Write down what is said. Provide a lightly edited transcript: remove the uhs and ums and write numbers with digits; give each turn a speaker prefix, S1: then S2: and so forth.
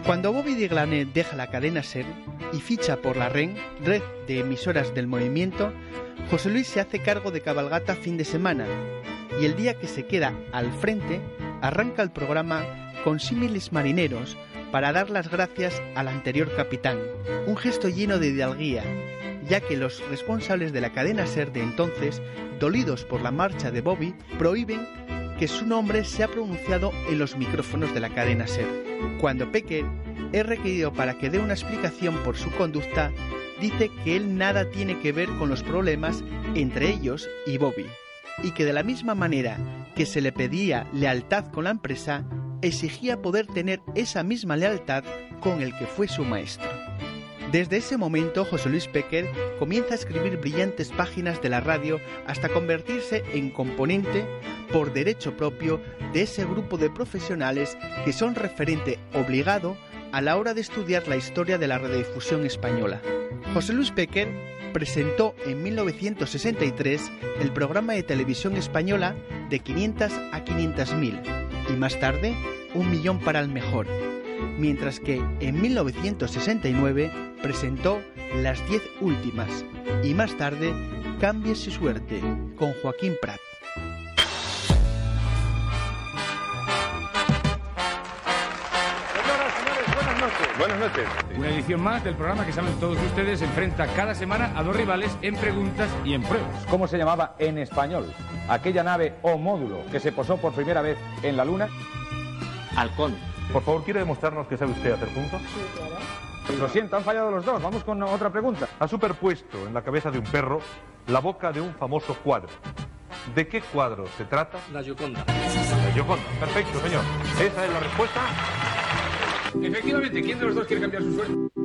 S1: Cuando Bobby Dieguelané deja la cadena SER y ficha por la REN, Red de Emisoras del Movimiento, José Luis se hace cargo de Cabalgata fin de semana y el día que se queda al frente arranca el programa con símiles marineros para dar las gracias al anterior capitán, un gesto lleno de hidalguía, ya que los responsables de la cadena SER de entonces, dolidos por la marcha de Bobby, prohíben que su nombre sea pronunciado en los micrófonos de la cadena SER. Cuando Pecker es requerido para que dé una explicación por su conducta, dice que él nada tiene que ver con los problemas entre ellos y Bobby, y que de la misma manera que se le pedía lealtad con la empresa, exigía poder tener esa misma lealtad con el que fue su maestro. Desde ese momento, José Luis Pecker comienza a escribir brillantes páginas de la radio hasta convertirse en componente, por derecho propio, de ese grupo de profesionales que son referente obligado a la hora de estudiar la historia de la radiodifusión española. José Luis Pecker presentó en 1963 el programa de televisión española de 500 a 500.000 y más tarde 1 millón para el mejor, mientras que en 1969 presentó Las 10 últimas y más tarde Cambie su suerte con Joaquín Prat.
S2: Señoras, señores, buenas noches.
S3: Buenas noches.
S2: Una edición más del programa que saben todos ustedes enfrenta cada semana a dos rivales en preguntas y en pruebas.
S4: ¿Cómo se llamaba en español aquella nave o módulo que se posó por primera vez en la Luna?
S5: Halcón.
S3: Por favor, ¿quiere demostrarnos que sabe usted hacer puntos?
S6: Sí, claro.
S4: Lo siento, han fallado los dos. Vamos con otra pregunta.
S3: Ha superpuesto en la cabeza de un perro la boca de un famoso cuadro. ¿De qué cuadro se trata?
S5: La Gioconda.
S3: La Gioconda. Perfecto, señor. Esa es la respuesta.
S2: Efectivamente, ¿quién de los dos quiere cambiar su suerte?